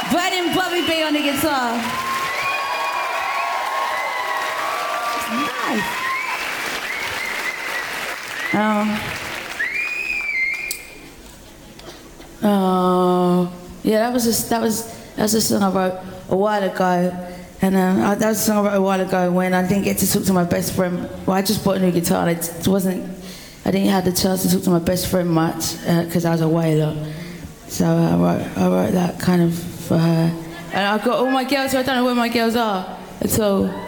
Burning Bobby B on the guitar. It's nice. Yeah, that was a song I wrote a while ago, and that was a song I wrote a while ago when I didn't get to talk to my best friend. Well, I just bought a new guitar. And I didn't have the chance to talk to my best friend much because I was away a lot. So I wrote that kind of for her. And I've got all my girls, so I don't know where my girls are at all.